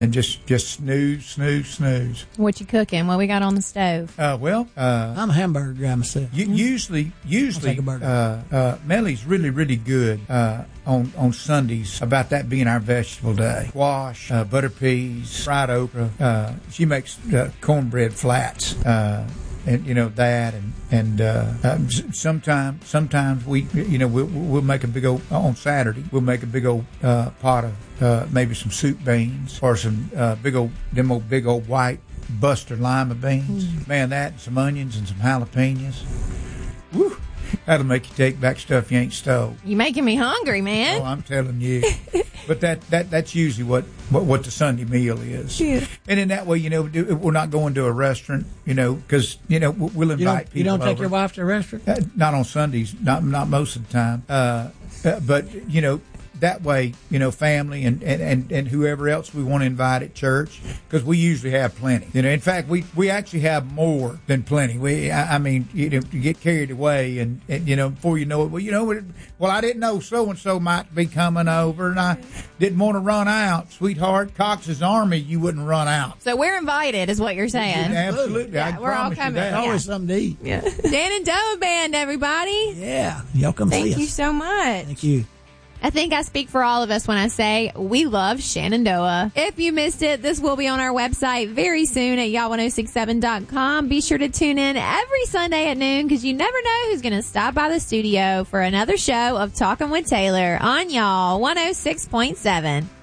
and just snooze. What you cooking? What we got on the stove? I'm a hamburger guy myself. Usually, Mellie's really good on Sundays about that being our vegetable day. Squash, butter peas, fried okra. She makes cornbread flats. And that, and sometimes we'll make a big old on Saturday. We'll make a big old pot of maybe some soup beans or some big old white Buster lima beans. Man, that and some onions and some jalapenos. Woo! That'll make you take back stuff you ain't stole. You making me hungry, man. Oh, I'm telling you. But that's usually what the Sunday meal is. Yeah. And in that way, we're not going to a restaurant, because, we'll invite people. You don't take over. your wife to a restaurant? Not on Sundays, not most of the time. But, that way, family and whoever else we want to invite at church, because we usually have plenty. In fact, we actually have more than plenty. You get carried away, and before you know it, I didn't know so and so might be coming over, and I didn't want to run out, sweetheart. Cox's Army, you wouldn't run out. So we're invited, is what you're saying. Absolutely, yeah, we're all coming. There's always something to eat. Yeah. Shenandoah Band, everybody. Yeah, y'all come see us. Thank you so much. Thank you. I think I speak for all of us when I say we love Shenandoah. If you missed it, this will be on our website very soon at y'all1067.com. Be sure to tune in every Sunday at noon, because you never know who's going to stop by the studio for another show of Talking with Taylor on Y'all 106.7.